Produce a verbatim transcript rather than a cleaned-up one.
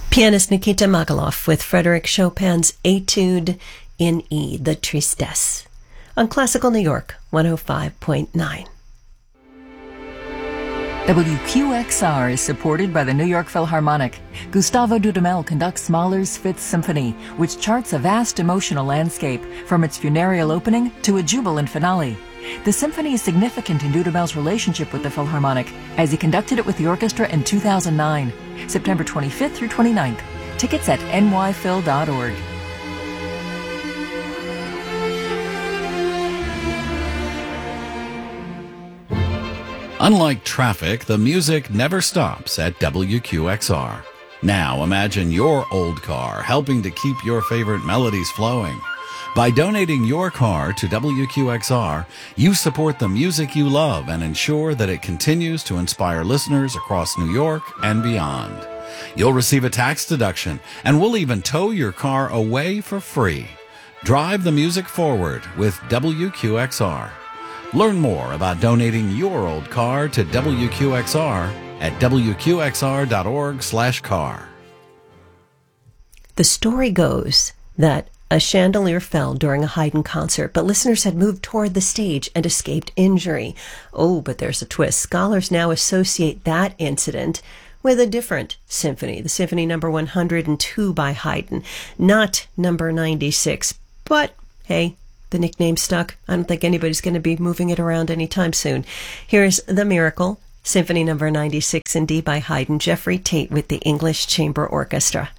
Pianist Nikita Magalov with Frédéric Chopin's Etude in E, the Tristesse, on Classical New York one oh five point nine. W Q X R is supported by the New York Philharmonic. Gustavo Dudamel conducts Mahler's Fifth Symphony, which charts a vast emotional landscape, from its funereal opening to a jubilant finale. The symphony is significant in Dudamel's relationship with the Philharmonic, as he conducted it with the orchestra in two thousand nine, September twenty-fifth through twenty-ninth. Tickets at n y phil dot org. Unlike traffic, the music never stops at W Q X R. Now imagine your old car helping to keep your favorite melodies flowing. By donating your car to W Q X R, you support the music you love and ensure that it continues to inspire listeners across New York and beyond. You'll receive a tax deduction, and we'll even tow your car away for free. Drive the music forward with W Q X R. Learn more about donating your old car to W Q X R at w q x r dot org slash car. The story goes that a chandelier fell during a Haydn concert, but listeners had moved toward the stage and escaped injury. Oh, but there's a twist. Scholars now associate that incident with a different symphony, the Symphony Number one hundred two by Haydn, not Number ninety-six. But, hey, the nickname stuck. I don't think anybody's going to be moving it around anytime soon. Here's The Miracle, Symphony Number ninety-six in D by Haydn, Jeffrey Tate with the English Chamber Orchestra.